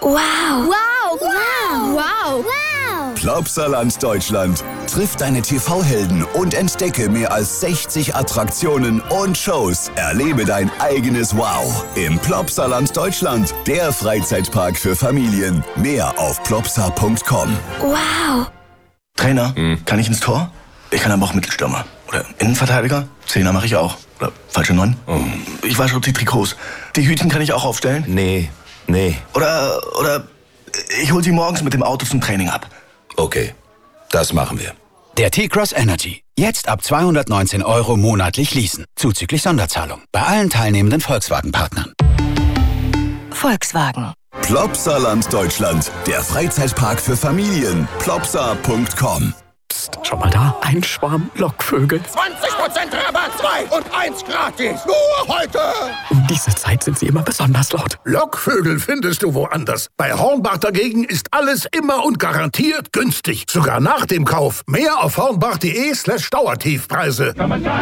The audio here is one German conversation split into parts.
Wow. Wow. Wow. Wow. Wow. Plopsaland Deutschland. Triff deine TV-Helden und entdecke mehr als 60 Attraktionen und Shows. Erlebe dein eigenes Wow im Plopsaland Deutschland, der Freizeitpark für Familien. Mehr auf plopsa.com. Wow. Trainer, kann ich ins Tor? Ich kann aber auch Mittelstürmer. Oder Innenverteidiger? Zehner mache ich auch. Oder falsche 9? Ich wasche die Trikots. Die Hütchen kann ich auch aufstellen? Nee. Oder ich hol sie morgens mit dem Auto zum Training ab. Okay, das machen wir. Der T-Cross Energy. Jetzt ab 219 € monatlich leasen. Zuzüglich Sonderzahlung. Bei allen teilnehmenden Volkswagen-Partnern. Volkswagen. Plopsaland Deutschland, der Freizeitpark für Familien. Plopsa.com. Psst, schau mal da. Ein Schwarm Lockvögel. 20% Rabatt, 2 und 1 gratis. Nur heute. Um diese Zeit sind sie immer besonders laut. Lockvögel findest du woanders. Bei Hornbach dagegen ist alles immer und garantiert günstig. Sogar nach dem Kauf. Mehr auf hornbach.de/Dauertiefpreise.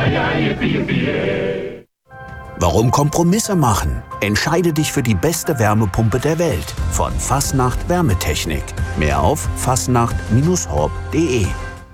Warum Kompromisse machen? Entscheide dich für die beste Wärmepumpe der Welt. Von Fastnacht Wärmetechnik. Mehr auf fastnacht-horb.de.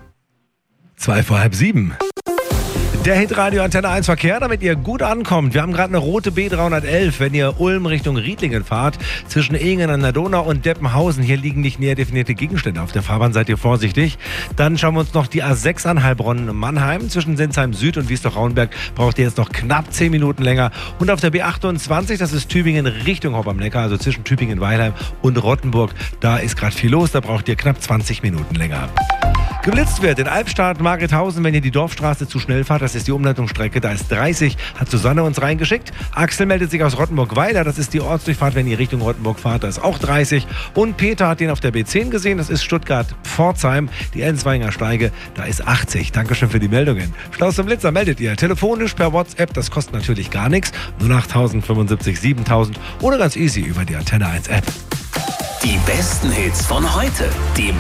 6:55. Der Hitradio Antenne 1 Verkehr, damit ihr gut ankommt. Wir haben gerade eine rote B311, wenn ihr Ulm Richtung Riedlingen fahrt, zwischen Ehingen an der Donau und Deppenhausen. Hier liegen nicht näher definierte Gegenstände auf der Fahrbahn, seid ihr vorsichtig. Dann schauen wir uns noch die A6 an, Heilbronn-Mannheim. Zwischen Sinsheim Süd und Wiesloch-Rauenberg braucht ihr jetzt noch knapp 10 Minuten länger. Und auf der B28, das ist Tübingen Richtung Hopp am Neckar, also zwischen Tübingen-Weilheim und Rottenburg. Da ist gerade viel los, da braucht ihr knapp 20 Minuten länger. Geblitzt wird in Albstadt, Margrethausen, wenn ihr die Dorfstraße zu schnell fahrt, das ist die Umleitungsstrecke, da ist 30, hat Susanne uns reingeschickt. Axel meldet sich aus Rottenburg-Weiler, das ist die Ortsdurchfahrt, wenn ihr Richtung Rottenburg fahrt, da ist auch 30. Und Peter hat den auf der B10 gesehen, das ist Stuttgart-Pforzheim, die Enzweiger Steige, da ist 80. Dankeschön für die Meldungen. Staus zum Blitzer meldet ihr telefonisch per WhatsApp, das kostet natürlich gar nichts, 08000 75 7000 oder ganz easy über die Antenne 1 App. Die besten Hits von heute, die